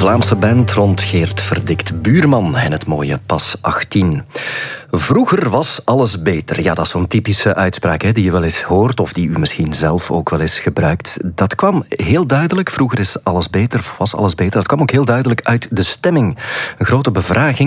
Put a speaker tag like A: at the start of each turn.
A: Vlaamse band rond Geert Verdikt Buurman en het mooie Pas 18. Vroeger was alles beter. Ja, dat is zo'n typische uitspraak hè, die je wel eens hoort of die u misschien zelf ook wel eens gebruikt. Dat kwam heel duidelijk, vroeger is alles beter, was alles beter, dat kwam ook heel duidelijk uit de stemming. Een grote bevraging